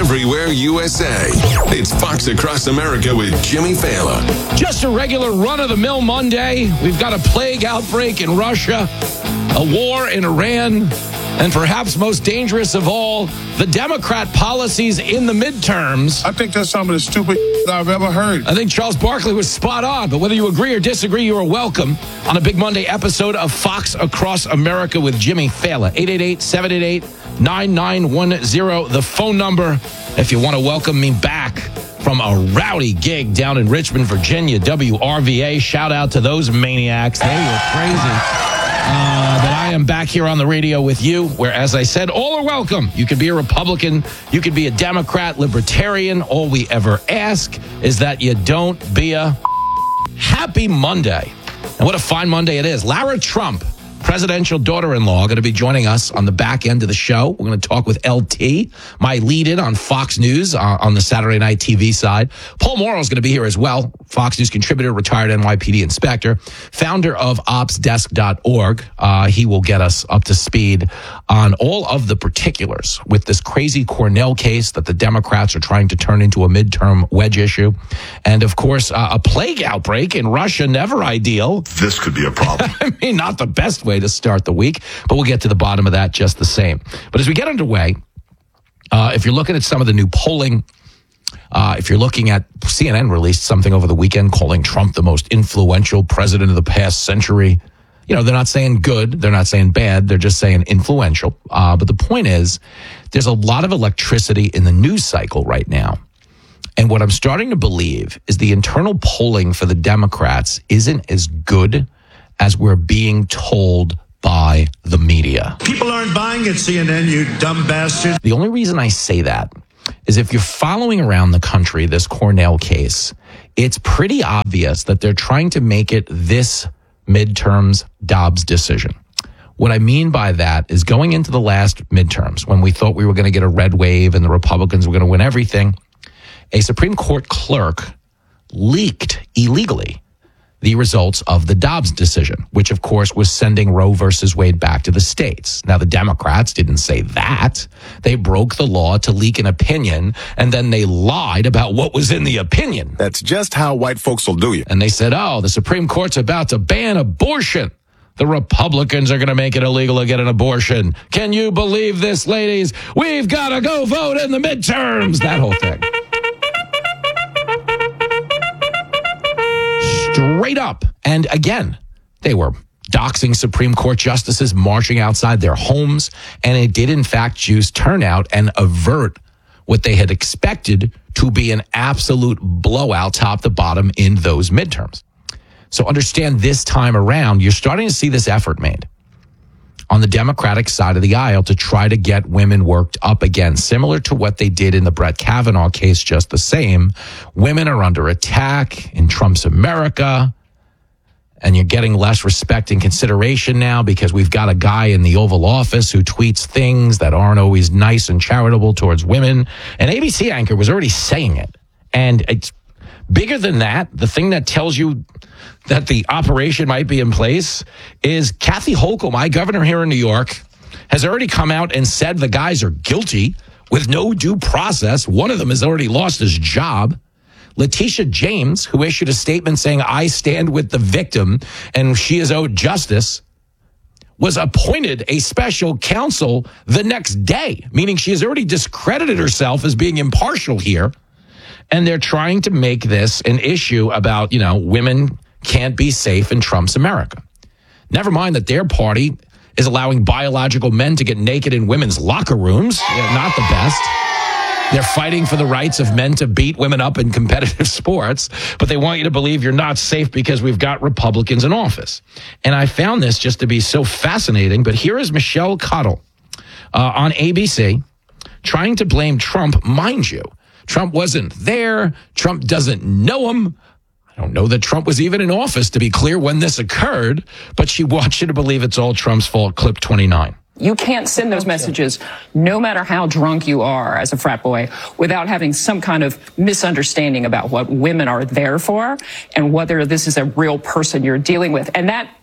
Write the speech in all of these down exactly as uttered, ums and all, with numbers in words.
everywhere U S A. It's Fox Across America with Jimmy Fallon. Just a regular run-of-the-mill Monday. We've got a plague outbreak in Russia, a war in Iran, and perhaps most dangerous of all, the Democrat policies in the midterms. I think that's some of the stupid I've ever heard. I think Charles Barkley was spot on, but whether you agree or disagree, you are welcome on a Big Monday episode of Fox Across America with Jimmy Fallon. eight eight eight, seven eight eight, nine nine one zero, the phone number if you want to welcome me back from a rowdy gig down in Richmond, Virginia, W R V A. Shout out to those maniacs. They were crazy. Uh, but I am back here on the radio with you, where, as I said, all are welcome. You could be a Republican, you could be a Democrat, Libertarian. All we ever ask is that you don't be a happy Monday. And what a fine Monday it is. Lara Trump, presidential daughter-in-law, going to be joining us on the back end of the show. We're going to talk with L T, my lead-in on Fox News uh, on the Saturday night T V side. Paul Morrow is going to be here as well. Fox News contributor, retired N Y P D inspector, founder of ops desk dot org. Uh, he will get us up to speed on all of the particulars with this crazy Cornell case that the Democrats are trying to turn into a midterm wedge issue. And, of course, uh, a plague outbreak in Russia, never ideal. This could be a problem. I mean, not the best way to start the week, but we'll get to the bottom of that just the same. But as we get underway, uh, if you're looking at some of the new polling, uh, if you're looking at C N N released something over the weekend calling Trump the most influential president of the past century. You know, they're not saying good, they're not saying bad, they're just saying influential. Uh, but the point is, there's a lot of electricity in the news cycle right now. And what I'm starting to believe is the internal polling for the Democrats isn't as good as we're being told by the media. People aren't buying it, C N N, you dumb bastards. The only reason I say that is if you're following around the country this Cornell case, it's pretty obvious that they're trying to make it this midterms Dobbs decision. What I mean by that is going into the last midterms, when we thought we were going to get a red wave and the Republicans were going to win everything, a Supreme Court clerk leaked illegally the results of the Dobbs decision, which, of course, was sending Roe versus Wade back to the states. Now, the Democrats didn't say that. They broke the law to leak an opinion, and then they lied about what was in the opinion. That's just how white folks will do you. And they said, oh, the Supreme Court's about to ban abortion. The Republicans are going to make it illegal to get an abortion. Can you believe this, ladies? We've got to go vote in the midterms. That whole thing. Straight up. And again, they were doxing Supreme Court justices, marching outside their homes, and it did, in fact, juice turnout and avert what they had expected to be an absolute blowout top to bottom in those midterms. So understand, this time around, you're starting to see this effort made on the Democratic side of the aisle to try to get women worked up again, similar to what they did in the Brett Kavanaugh case, just the same. Women are under attack in Trump's America, and you're getting less respect and consideration now because we've got a guy in the Oval Office who tweets things that aren't always nice and charitable towards women. An A B C anchor was already saying it. And it's bigger than that. The thing that tells you that the operation might be in place is Kathy Hochul, my governor here in New York, has already come out and said the guys are guilty with no due process. One of them has already lost his job. Letitia James, who issued a statement saying, I stand with the victim and she is owed justice, was appointed a special counsel the next day, meaning she has already discredited herself as being impartial here. And they're trying to make this an issue about, you know, women can't be safe in Trump's America. Never mind that their party is allowing biological men to get naked in women's locker rooms. Yeah, not the best. They're fighting for the rights of men to beat women up in competitive sports, but they want you to believe you're not safe because we've got Republicans in office. And I found this just to be so fascinating, but here is Michelle Cottle uh, on A B C trying to blame Trump, mind you. Trump wasn't there. Trump doesn't know him. I don't know that Trump was even in office, to be clear, when this occurred, but she wants you to believe it's all Trump's fault. Clip twenty-nine. You can't send those messages, no matter how drunk you are as a frat boy, without having some kind of misunderstanding about what women are there for and whether this is a real person you're dealing with. And that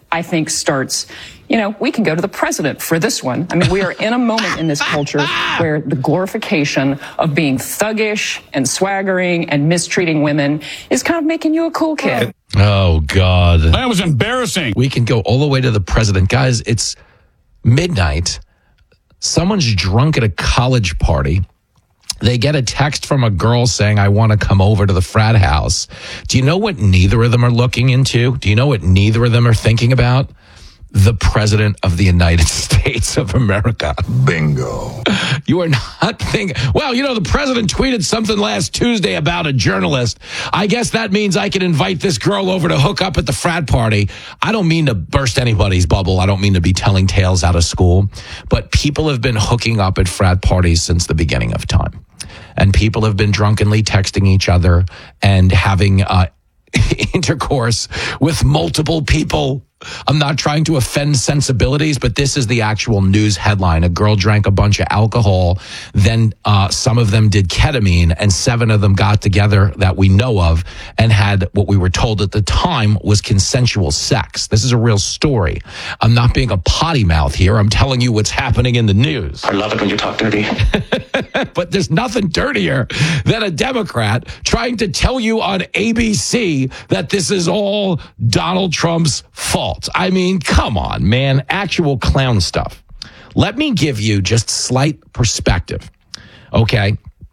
I think, starts, you know, we can go to the president for this one. I mean, we are in a moment in this culture where the glorification of being thuggish and swaggering and mistreating women is kind of making you a cool kid. Oh, God. That was embarrassing. We can go all the way to the president. Guys, it's midnight. Someone's drunk at a college party. They get a text from a girl saying, I want to come over to the frat house. Do you know what neither of them are looking into? Do you know what neither of them are thinking about? The president of the United States of America. Bingo. You are not thinking, well, you know, the president tweeted something last Tuesday about a journalist. I guess that means I can invite this girl over to hook up at the frat party. I don't mean to burst anybody's bubble. I don't mean to be telling tales out of school. But people have been hooking up at frat parties since the beginning of time. And people have been drunkenly texting each other and having uh, intercourse with multiple people. I'm not trying to offend sensibilities, but this is the actual news headline. A girl drank a bunch of alcohol. Then uh, some of them did ketamine, and seven of them got together that we know of and had what we were told at the time was consensual sex. This is a real story. I'm not being a potty mouth here. I'm telling you what's happening in the news. I love it when you talk dirty. But there's nothing dirtier than a Democrat trying to tell you on A B C that this is all Donald Trump's fault. I mean, come on, man. Actual clown stuff. Let me give you just slight perspective, okay?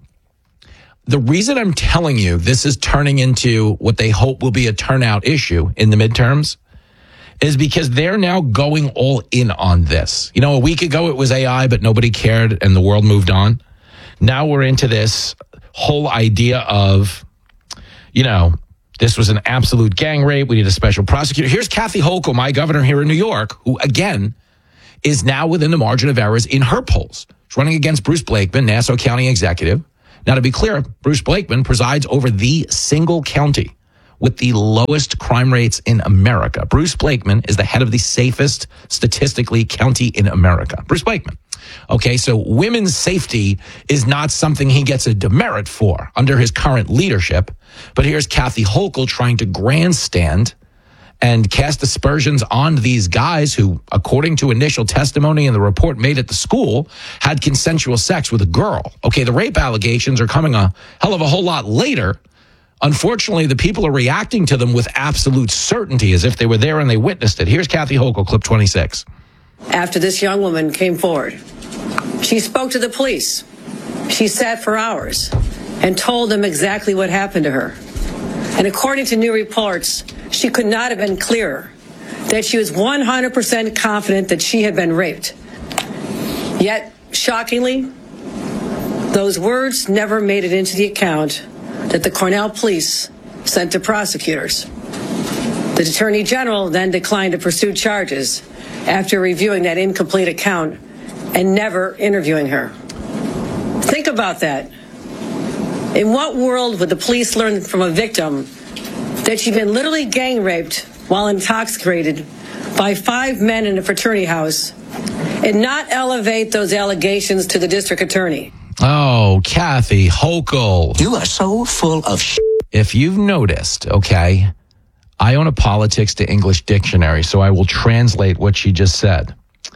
The reason I'm telling you this is turning into what they hope will be a turnout issue in the midterms is because they're now going all in on this. You know, a week ago it was A I, but nobody cared and the world moved on. Now we're into this whole idea of, you know, this was an absolute gang rape. We need a special prosecutor. Here's Kathy Hochul, my governor here in New York, who, again, is now within the margin of errors in her polls. She's running against Bruce Blakeman, Nassau County executive. Now, to be clear, Bruce Blakeman presides over the single county with the lowest crime rates in America. Bruce Blakeman is the head of the safest, statistically, county in America. Bruce Blakeman. Okay, so women's safety is not something he gets a demerit for under his current leadership. But here's Kathy Hochul trying to grandstand and cast aspersions on these guys who, according to initial testimony in the report made at the school, had consensual sex with a girl. Okay, the rape allegations are coming a hell of a whole lot later. Unfortunately, the people are reacting to them with absolute certainty as if they were there and they witnessed it. Here's Kathy Hochul, clip twenty-six. After this young woman came forward, she spoke to the police. She sat for hours and told them exactly what happened to her. And according to new reports, she could not have been clearer that she was one hundred percent confident that she had been raped. Yet, shockingly, those words never made it into the account that the Cornell police sent to prosecutors. The Attorney General then declined to pursue charges after reviewing that incomplete account and never interviewing her. Think about that. In what world would the police learn from a victim that she'd been literally gang raped while intoxicated by five men in a fraternity house and not elevate those allegations to the district attorney? Oh, Kathy Hochul. You are so full of shit. If you've noticed, okay, I own a politics to English dictionary, so I will translate what she just said.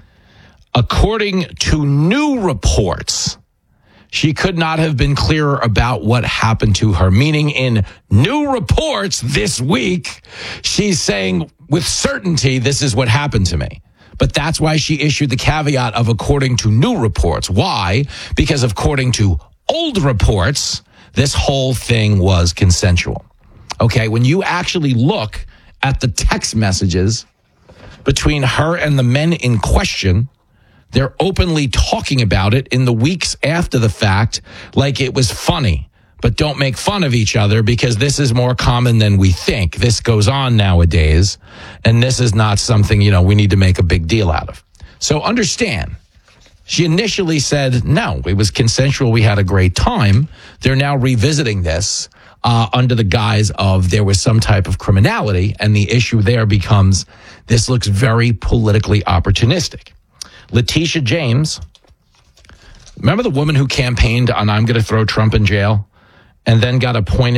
According to new reports, she could not have been clearer about what happened to her, meaning in new reports this week, she's saying with certainty, this is what happened to me. But that's why she issued the caveat of according to new reports. Why? Because according to old reports, this whole thing was consensual. Okay, when you actually look at the text messages between her and the men in question, they're openly talking about it in the weeks after the fact like it was funny. But don't make fun of each other because this is more common than we think. This goes on nowadays, and this is not something, you know, we need to make a big deal out of. So understand, she initially said, no, it was consensual. We had a great time. They're now revisiting this uh, under the guise of there was some type of criminality, and the issue there becomes this looks very politically opportunistic. Letitia James, remember the woman who campaigned on I'm going to throw Trump in jail and then got appointed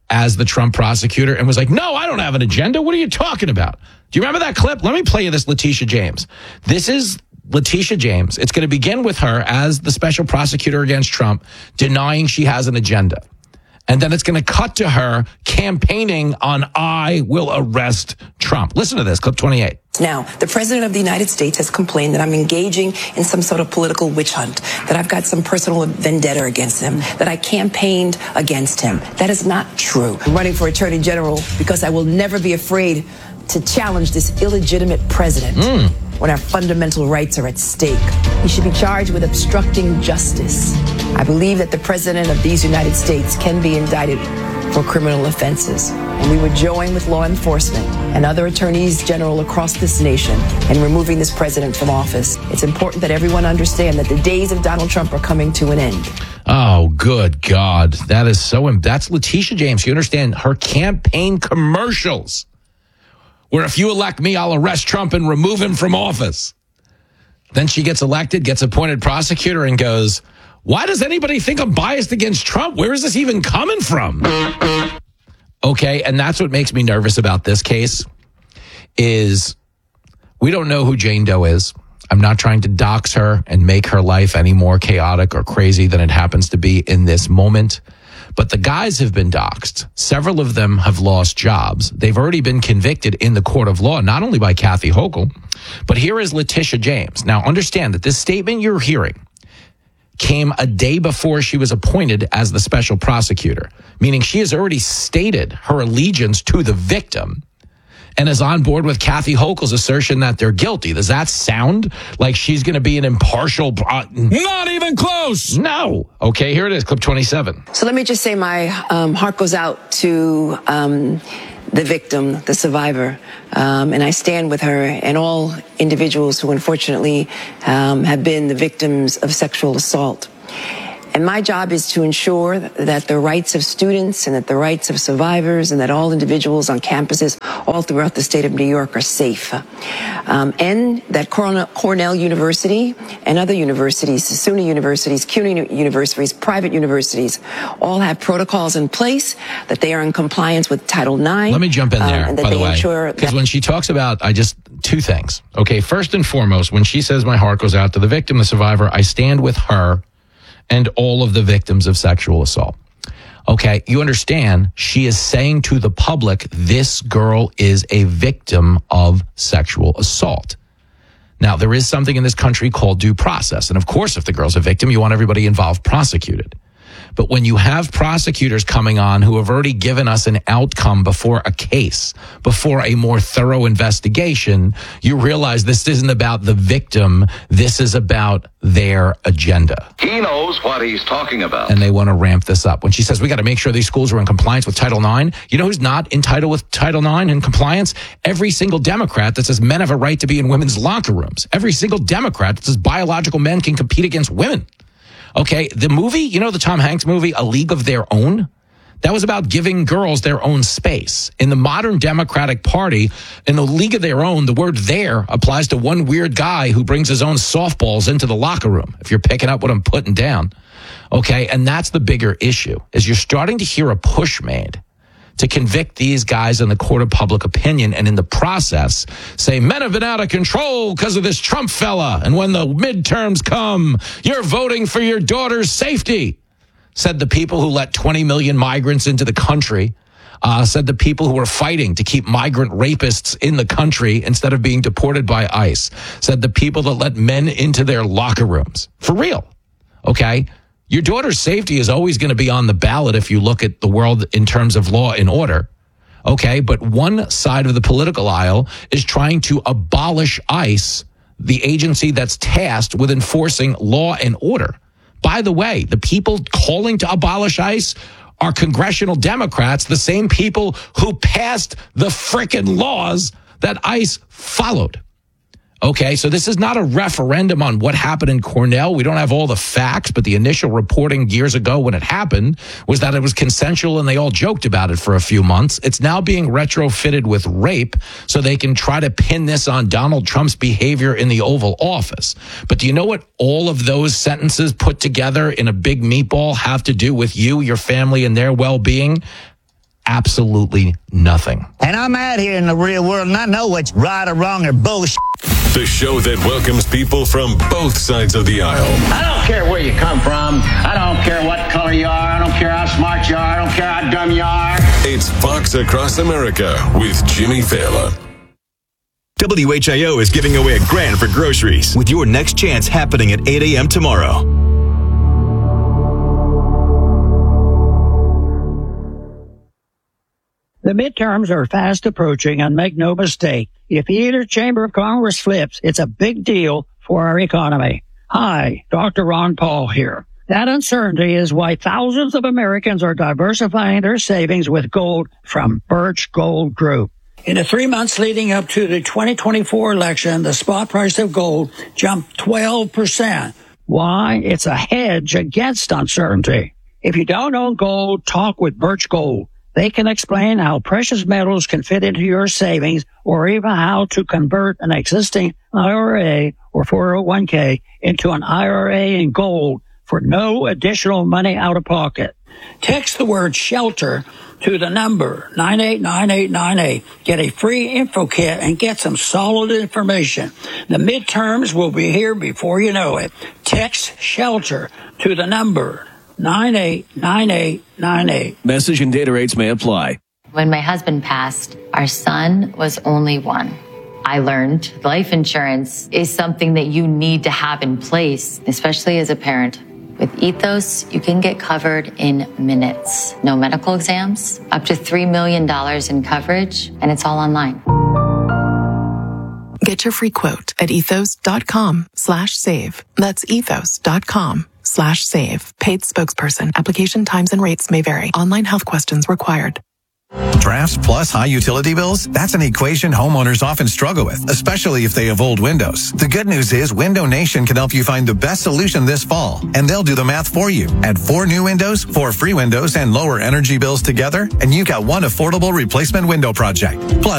as the Trump prosecutor and was like, no, I don't have an agenda. What are you talking about? Do you remember that clip? Let me play you this Letitia James. This is Letitia James. It's going to begin with her as the special prosecutor against Trump denying she has an agenda. And then it's going to cut to her campaigning on I will arrest Trump. Listen to this, clip twenty-eight. Now, the president of the United States has complained that I'm engaging in some sort of political witch hunt, that I've got some personal vendetta against him, that I campaigned against him. That is not true. I'm running for attorney general because I will never be afraid to challenge this illegitimate president mm. when our fundamental rights are at stake. He should be charged with obstructing justice. I believe that the president of these United States can be indicted for criminal offenses. And we would join with law enforcement and other attorneys general across this nation in removing this president from office. It's important that everyone understand that the days of Donald Trump are coming to an end. Oh, good God. That is so, that's Letitia James. You understand her campaign commercials where if you elect me, I'll arrest Trump and remove him from office. Then she gets elected, gets appointed prosecutor and goes, why does anybody think I'm biased against Trump? Where is this even coming from? Okay, and that's what makes me nervous about this case is we don't know who Jane Doe is. I'm not trying to dox her and make her life any more chaotic or crazy than it happens to be in this moment. But the guys have been doxxed. Several of them have lost jobs. They've already been convicted in the court of law, not only by Kathy Hochul, but here is Letitia James. Now, understand that this statement you're hearing came a day before she was appointed as the special prosecutor, meaning she has already stated her allegiance to the victim and is on board with Kathy Hochul's assertion that they're guilty. Does that sound like she's going to be an impartial? Uh, Not even close. No. Okay, here it is, clip twenty-seven. So let me just say my um, heart goes out to um, the victim, the survivor, um, and I stand with her and all individuals who unfortunately um, have been the victims of sexual assault. And my job is to ensure that the rights of students and that the rights of survivors and that all individuals on campuses all throughout the state of New York are safe. Um, and that Cornell University and other universities, SUNY universities, CUNY universities, private universities, all have protocols in place, that they are in compliance with Title nine. Let me jump in there, um, and that by they the way. Because when she talks about, I just, two things. Okay, first and foremost, when she says my heart goes out to the victim, the survivor, I stand with her and all of the victims of sexual assault. Okay, you understand, she is saying to the public, this girl is a victim of sexual assault. Now, there is something in this country called due process. And of course, if the girl's a victim, you want everybody involved prosecuted. But when you have prosecutors coming on who have already given us an outcome before a case, before a more thorough investigation, you realize this isn't about the victim. This is about their agenda. He knows what he's talking about. And they want to ramp this up. When she says, we got to make sure these schools are in compliance with Title nine, you know who's not entitled with Title nine in compliance? Every single Democrat that says men have a right to be in women's locker rooms. Every single Democrat that says biological men can compete against women. Okay, the movie, you know the Tom Hanks movie, A League of Their Own? That was about giving girls their own space. In the modern Democratic Party, in the League of Their Own, the word there applies to one weird guy who brings his own softballs into the locker room, if you're picking up what I'm putting down. Okay, and that's the bigger issue, is you're starting to hear a push made to convict these guys in the court of public opinion, and in the process say men have been out of control because of this Trump fella, and when the midterms come, you're voting for your daughter's safety, said the people who let twenty million migrants into the country, uh, said the people who were fighting to keep migrant rapists in the country instead of being deported by ICE, said the people that let men into their locker rooms. For real, okay? Your daughter's safety is always going to be on the ballot if you look at the world in terms of law and order. Okay, but one side of the political aisle is trying to abolish ICE, the agency that's tasked with enforcing law and order. By the way, the people calling to abolish ICE are congressional Democrats, the same people who passed the frickin' laws that ICE followed. Okay, so this is not a referendum on what happened in Cornell. We don't have all the facts, but the initial reporting years ago when it happened was that it was consensual and they all joked about it for a few months. It's now being retrofitted with rape so they can try to pin this on Donald Trump's behavior in the Oval Office. But do you know what all of those sentences put together in a big meatball have to do with you, your family, and their well-being? absolutely nothing. And I'm out here in the real world, and I know what's right or wrong or bullshit. The show that welcomes people from both sides of the aisle. I don't care where you come from. I don't care what color you are. I don't care how smart you are. I don't care how dumb you are. It's Fox Across America with Jimmy Fallon. W H I O is giving away a grand for groceries with your next chance happening at eight a.m. tomorrow. The midterms are fast approaching, and make no mistake, if either chamber of Congress flips, it's a big deal for our economy. Hi, Doctor Ron Paul here. That uncertainty is why thousands of Americans are diversifying their savings with gold from Birch Gold Group. In the three months leading up to the twenty twenty-four election, the spot price of gold jumped twelve percent. Why? It's a hedge against uncertainty. If you don't own gold, talk with Birch Gold. They can explain how precious metals can fit into your savings, or even how to convert an existing I R A or four oh one k into an I R A in gold for no additional money out of pocket. Text the word SHELTER to the number nine eight nine eight nine eight. Get a free info kit and get some solid information. The midterms will be here before you know it. Text SHELTER to the number nine eight nine eight nine eight. Message and data rates may apply. When my husband passed, our son was only one. I learned life insurance is something that you need to have in place, especially as a parent. With Ethos, you can get covered in minutes. No medical exams, up to three million dollars in coverage, and it's all online. Get your free quote at ethos.com slash save. That's ethos.com slash save. Paid spokesperson. Application times and rates may vary. Online health questions required. Drafts plus high utility bills? That's an equation homeowners often struggle with, especially if they have old windows. The good news is Window Nation can help you find the best solution this fall, and they'll do the math for you. Add four new windows, four free windows, and lower energy bills together, and you got one affordable replacement window project. Plus,